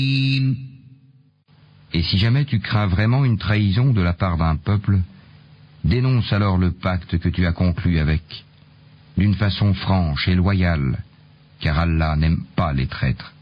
Et si jamais tu crains vraiment une trahison de la part d'un peuple, dénonce alors le pacte que tu as conclu avec, d'une façon franche et loyale, car Allah n'aime pas les traîtres.